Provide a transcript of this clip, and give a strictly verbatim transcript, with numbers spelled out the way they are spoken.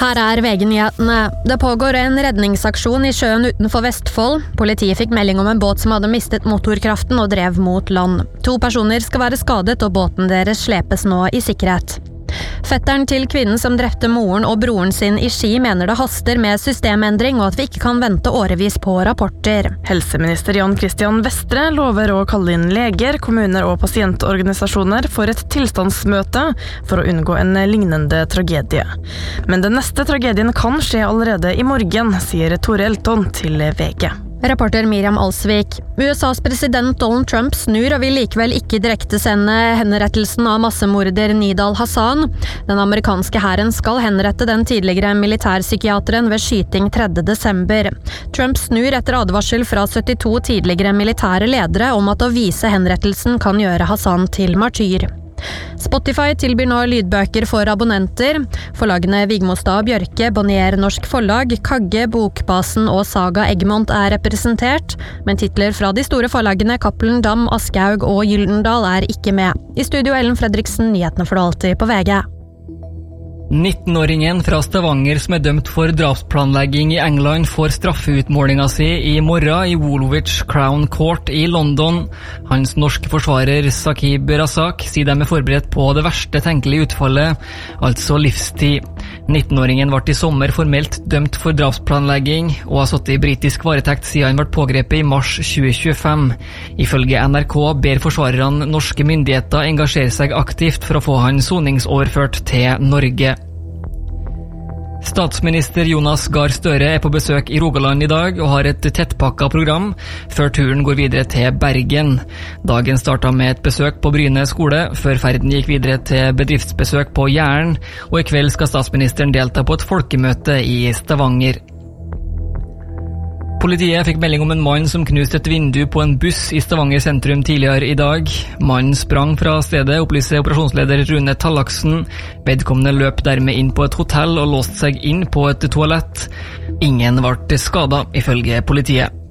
Her er V G-nyhetene. Det pågår en redningsaksjon i sjøen utenfor Vestfold. Politiet fikk melding om en båt som hadde mistet motorkraften og drev mot land. To personer skal være skadet, og båten deres slepes nå i sikkerhet. Fetteren til kvinnen som drepte moren og broren sin i Ski mener det haster med systemendring og at vi ikke kan vente årevis på rapporter. Helseminister Jan Christian Vestre lover å kalle inn leger, kommuner og pasientorganisasjoner for et tilstandsmøte for å unngå en lignende tragedie. Men den neste tragedien kan skje allerede i morgen, sier Tore Elton til V G. Reporter Miriam Alsvik. U S A's president Donald Trump snur og vil likevel ikke direkte sende henrettelsen av massemorder Nidal Hasan. Den amerikanske hæren skal henrette den tidligere militærpsykiateren ved skyting tredje desember. Trump snur etter advarsel fra syttito tidligere militære ledere om at å vise henrettelsen kan gjøre Hasan til martyr. Spotify tilbyr nå lydbøker for abonnenter. Forlagene Vigmostad og Bjørke, Bonnier Norsk Forlag, Kagge, Bokbasen og Saga Egmont er representert, men titler fra de store forlagene Cappelen Damm, Aschehoug og Gyldendal er ikke med. I studio Ellen Fredriksen, nyhetene for det alltid på V G. nittenåringen fra Stavanger som er dømt for drapsplanlegging i England får straffeutmålinga si i morgen i Woolwich Crown Court i London. Hans norske forsvarer Saqib Razak sier de er forberedt på det verste tenkelige utfallet, altså livstid. nittenåringen ble i sommer formelt dømt for drapsplanlegging og har sittet i britisk varetekt siden han ble pågrepet i mars tjue tjuefem. Ifølge N R K ber forsvarerne norske myndigheter engasjere seg aktivt for å få han soningsoverført til Norge. Statsminister Jonas Gahr Støre er på besøk i Rogaland i dag og har et tettpakka program før turen går videre til Bergen. Dagen startet med et besøk på Bryne skole, før ferden gikk videre til bedriftsbesøk på Jæren, og i kveld skal statsministeren delta på et folkemøte i Stavanger. Politiet fikk melding om en mann som knuste et vindu på en buss i Stavanger sentrum tidligere i dag. Mannen sprang fra stedet, opplyser operasjonsleder Rune Tallaksen. Vedkommende løp dermed inn på et hotell og låste seg inn på et toalett. Ingen ble skadet, ifølge politiet.